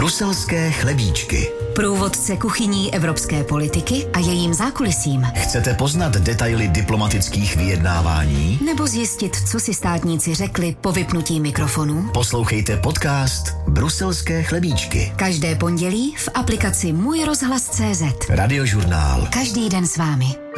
Bruselské chlebíčky. Průvodce kuchyní evropské politiky a jejím zákulisím. Chcete poznat detaily diplomatických vyjednávání? Nebo zjistit, co si státníci řekli po vypnutí mikrofonu? Poslouchejte podcast Bruselské chlebíčky. Každé pondělí v aplikaci Můj rozhlas.cz. Radiožurnál. Každý den s vámi.